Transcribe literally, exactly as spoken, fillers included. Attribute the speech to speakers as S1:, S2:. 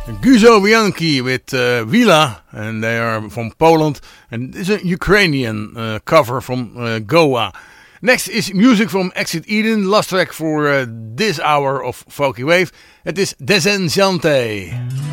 S1: Guzo Bianchi with uh, Vila, and they are from Poland, and it's a Ukrainian uh, cover from uh, Goa. Next is music from Exit Eden, last track for uh, this hour of Folky Wave. Het is Desenchante.